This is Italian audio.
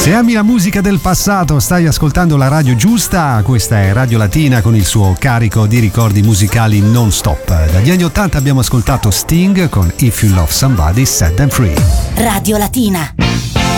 Se ami la musica del passato, stai ascoltando la radio giusta. Questa è Radio Latina con il suo carico di ricordi musicali non stop. Dagli anni 80 abbiamo ascoltato Sting con If You Love Somebody, Set Them Free. Radio Latina.